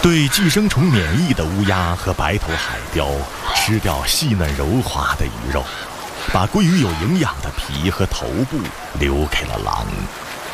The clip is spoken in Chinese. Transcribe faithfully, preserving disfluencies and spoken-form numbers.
对寄生虫免疫的乌鸦和白头海雕吃掉细嫩柔滑的鱼肉，把归于有营养的皮和头部留给了狼。